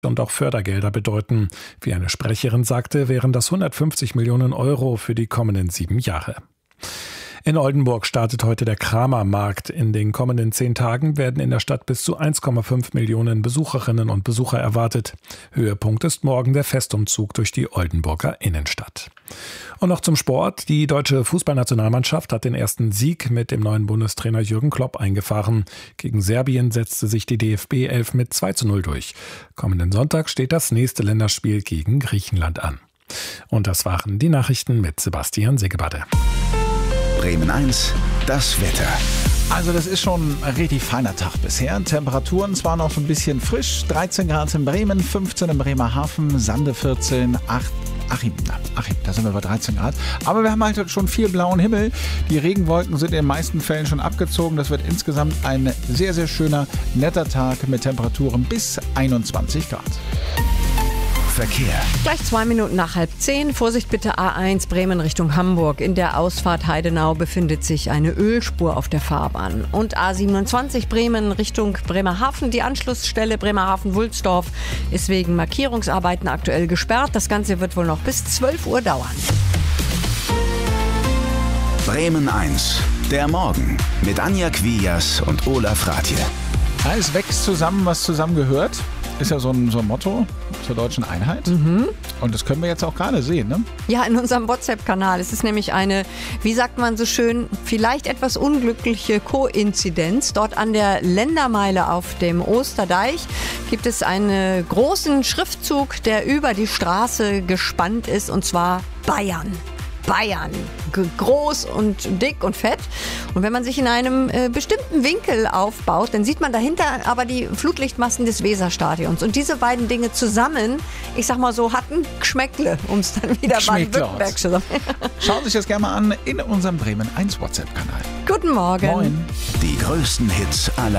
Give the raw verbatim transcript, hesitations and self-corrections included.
und auch Fördergelder bedeuten. Wie eine Sprecherin sagte, wären das hundertfünfzig Millionen Euro für die kommenden sieben Jahre. In Oldenburg startet heute der Kramermarkt. In den kommenden zehn Tagen werden in der Stadt bis zu eins Komma fünf Millionen Besucherinnen und Besucher erwartet. Höhepunkt ist morgen der Festumzug durch die Oldenburger Innenstadt. Und noch zum Sport. Die deutsche Fußballnationalmannschaft hat den ersten Sieg mit dem neuen Bundestrainer Jürgen Klopp eingefahren. Gegen Serbien setzte sich die D F B elf mit zwei zu null durch. Kommenden Sonntag steht das nächste Länderspiel gegen Griechenland an. Und das waren die Nachrichten mit Sebastian Segebadde. Bremen eins, das Wetter. Also das ist schon ein richtig feiner Tag bisher. Temperaturen zwar noch so ein bisschen frisch, dreizehn Grad in Bremen, fünfzehn in Bremerhaven, Sande vierzehn, acht Achim, Achim, da sind wir bei dreizehn Grad. Aber wir haben halt schon viel blauen Himmel. Die Regenwolken sind in den meisten Fällen schon abgezogen. Das wird insgesamt ein sehr, sehr schöner, netter Tag mit Temperaturen bis einundzwanzig Grad. Verkehr. Gleich zwei Minuten nach halb zehn. Vorsicht bitte A eins Bremen Richtung Hamburg. In der Ausfahrt Heidenau befindet sich eine Ölspur auf der Fahrbahn. Und A siebenundzwanzig Bremen Richtung Bremerhaven. Die Anschlussstelle Bremerhaven-Wulsdorf ist wegen Markierungsarbeiten aktuell gesperrt. Das Ganze wird wohl noch bis zwölf Uhr dauern. Bremen eins, der Morgen mit Anja Quias und Olaf Rathje. Alles wächst zusammen, was zusammengehört. Ist ja so ein, so ein Motto zur deutschen Einheit. Mhm. Und das können wir jetzt auch gerade sehen, ne? Ja, in unserem WhatsApp-Kanal. Es ist nämlich eine, wie sagt man so schön, vielleicht etwas unglückliche Koinzidenz. Dort an der Ländermeile auf dem Osterdeich gibt es einen großen Schriftzug, der über die Straße gespannt ist, und zwar Bayern. Bayern. Groß und dick und fett. Und wenn man sich in einem äh, bestimmten Winkel aufbaut, dann sieht man dahinter aber die Flutlichtmassen des Weserstadions. Und diese beiden Dinge zusammen, ich sag mal so, hatten Geschmäckle, um es dann wieder Baden-Württemberg zu sagen. Schauen Sie sich das gerne mal an in unserem Bremen eins WhatsApp-Kanal. Guten Morgen. Moin. Die größten Hits aller